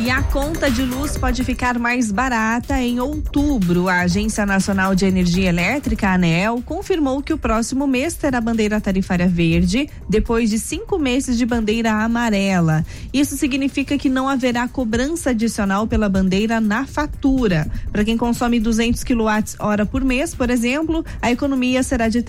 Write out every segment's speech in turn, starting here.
E a conta de luz pode ficar mais barata em outubro. A Agência Nacional de Energia Elétrica, a ANEEL, confirmou que o próximo mês terá bandeira tarifária verde, depois de 5 meses de bandeira amarela. Isso significa que não haverá cobrança adicional pela bandeira na fatura. Para quem consome 200 kWh por mês, por exemplo, a economia será de R$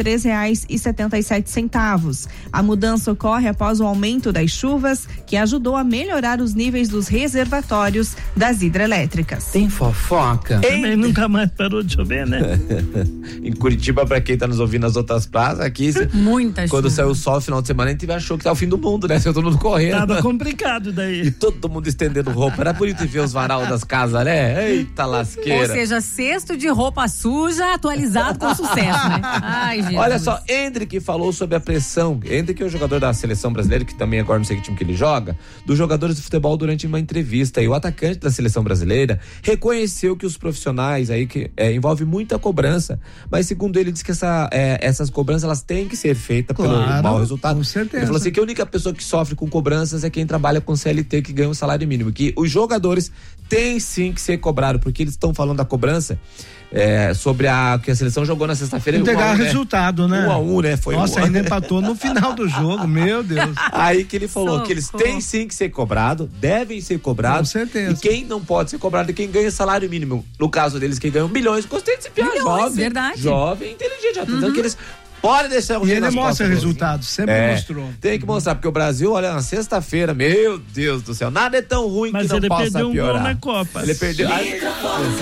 3,77. A mudança ocorre após o aumento das chuvas, que ajudou a melhorar os níveis dos reservatórios das hidrelétricas. Tem fofoca? Também nunca mais parou de chover, né? Em Curitiba, pra quem tá nos ouvindo nas outras praças, aqui muita quando chuva. saiu o sol no final de semana, a gente achou que tá o fim do mundo, né? Saiu todo mundo correndo. Tava complicado daí. E todo mundo estendendo roupa. Era bonito ver os varal das casas, né? Eita lasqueira. Ou seja, cesto de roupa suja atualizado com sucesso, né? Ai, Jesus. Olha só, Endrick falou sobre a pressão. Endrick é o jogador da seleção brasileira, que também agora não sei que time que ele joga, dos jogadores de futebol durante uma entrevista. E o atacante da seleção brasileira reconheceu que os profissionais aí que envolve muita cobrança, mas segundo ele, diz que essas cobranças elas têm que ser feitas pelo mau resultado. Com certeza. Ele falou assim que a única pessoa que sofre com cobranças é quem trabalha com CLT, que ganha um salário mínimo, que os jogadores têm sim que ser cobrados, porque eles estão falando da cobrança sobre que a seleção jogou na sexta-feira. Entregar resultado, né? 1-1, né? Foi Nossa, ainda empatou no final do jogo, meu Deus. Aí que ele falou que eles têm sim que ser cobrados, devem ser cobrados. Com certeza. E quem não pode ser cobrado é quem ganha salário mínimo. No caso deles, quem ganha milhões. Gostei desse piada jovem. Verdade. Jovem, inteligente. Já dizendo que eles podem deixar o E ele mostra resultados, sempre mostrou. Tem que mostrar, porque o Brasil, olha, na sexta-feira, meu Deus do céu, nada é tão ruim mas que não possa piorar. Mas ele perdeu um gol na Copa. Ele perdeu.